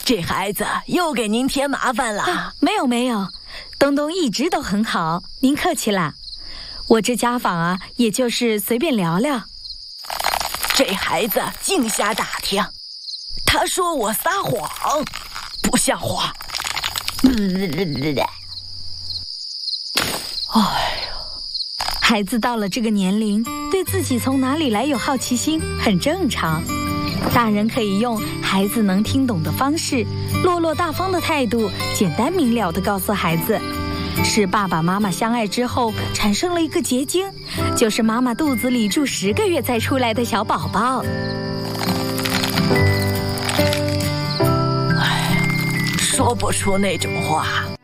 这孩子又给您添麻烦了。 没有，东东一直都很好，您客气啦。我这家访啊，也就是随便聊聊。 这孩子净瞎打听，他说我撒谎，不像话。 孩子到了这个年龄，对自己从哪里来有好奇心，很正常。大人可以用孩子能听懂的方式，落落大方的态度，简单明了地告诉孩子，是爸爸妈妈相爱之后产生了一个结晶，就是妈妈肚子里住10个月再出来的小宝宝。 说不出那种话。